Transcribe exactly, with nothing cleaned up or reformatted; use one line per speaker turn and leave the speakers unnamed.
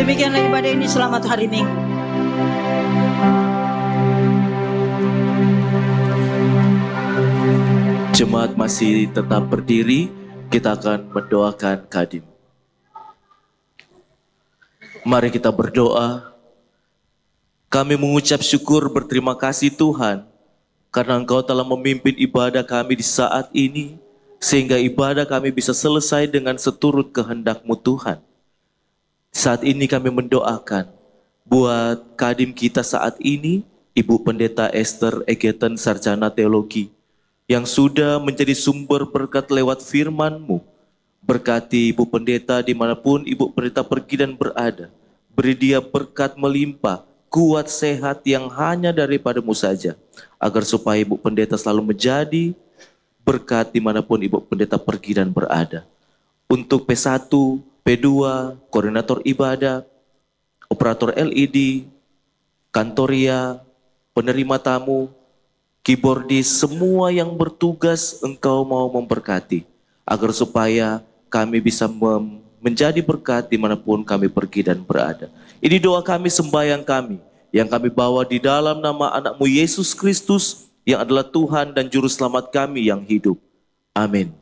Demikianlah ibadah ini. Selamat hari Minggu.
Jemaat masih tetap berdiri, kita akan mendoakan Kadim. Mari kita berdoa. Kami mengucap syukur berterima kasih Tuhan, karena Engkau telah memimpin ibadah kami di saat ini, sehingga ibadah kami bisa selesai dengan seturut kehendak-Mu Tuhan. Saat ini kami mendoakan buat Kadim kita saat ini, Ibu Pendeta Esther Egeton Sarjana Teologi, yang sudah menjadi sumber berkat lewat firman-Mu. Berkati Ibu Pendeta dimanapun Ibu Pendeta pergi dan berada. Beri dia berkat melimpah, kuat sehat yang hanya daripada-Mu saja. Agar supaya Ibu Pendeta selalu menjadi berkat dimanapun Ibu Pendeta pergi dan berada. Untuk P satu, P dua, koordinator ibadah, operator L E D, kantoria, penerima tamu, keyboardis, semua yang bertugas Engkau mau memberkati, agar supaya kami bisa menjadi berkat dimanapun kami pergi dan berada. Ini doa kami, sembahyang kami, yang kami bawa di dalam nama anak-Mu Yesus Kristus, yang adalah Tuhan dan Juru Selamat kami yang hidup. Amin.